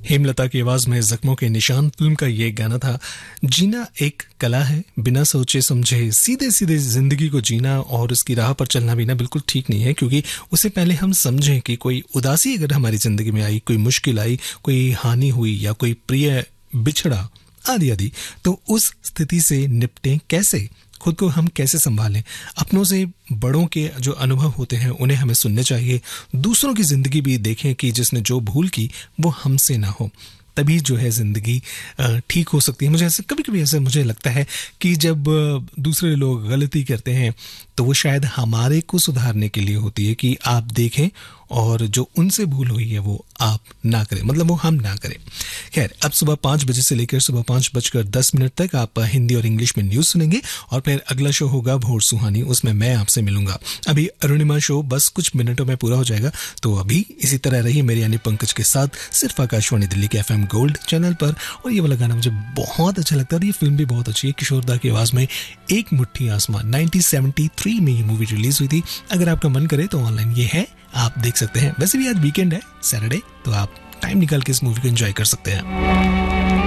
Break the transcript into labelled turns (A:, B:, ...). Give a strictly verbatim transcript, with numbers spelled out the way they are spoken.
A: हेमलता की आवाज में जख्मों के निशान फिल्म का ये गाना था। जीना एक कला है, बिना सोचे समझे सीधे सीधे जिंदगी को जीना और उसकी राह पर चलना भी ना बिल्कुल ठीक नहीं है, क्योंकि उससे पहले हम समझें कि कोई उदासी अगर हमारी जिंदगी में आई, कोई मुश्किल आई, कोई हानि हुई या कोई प्रिय बिछड़ा आदि आदि, तो उस स्थिति से निपटें कैसे, खुद को हम कैसे संभालें। अपनों से बड़ों के जो अनुभव होते हैं उन्हें हमें सुनने चाहिए। दूसरों की जिंदगी भी देखें कि जिसने जो भूल की वो हमसे ना हो, तभी जो है जिंदगी ठीक हो सकती है। मुझे ऐसे कभी कभी ऐसे मुझे लगता है कि जब दूसरे लोग गलती करते हैं तो वो शायद हमारे को सुधारने के लिए होती है कि आप देखें और जो उनसे भूल हुई है वो आप ना करें, मतलब वो हम ना करें। खैर, अब सुबह पाँच बजे से लेकर सुबह पाँच बजकर दस मिनट तक आप हिंदी और इंग्लिश में न्यूज़ सुनेंगे और फिर अगला शो होगा भोर सुहानी, उसमें मैं आपसे मिलूंगा। अभी अरुणिमा शो बस कुछ मिनटों में पूरा हो जाएगा, तो अभी इसी तरह रही मेरे यानी पंकज के साथ सिर्फ आकाशवाणी दिल्ली के एफ एम गोल्ड चैनल पर। और ये वाला गाना मुझे बहुत अच्छा लगता है और ये फिल्म भी बहुत अच्छी है। किशोरदा की आवाज़ में एक मुट्ठी आसमान, नाइनटीन सेवेंटी थ्री में ये मूवी रिलीज हुई थी। अगर आपका मन करे तो ऑनलाइन ये है, आप देख सकते हैं। वैसे भी आज वीकेंड है, सैटरडे, तो आप टाइम निकाल के इस मूवी को एंजॉय कर सकते हैं।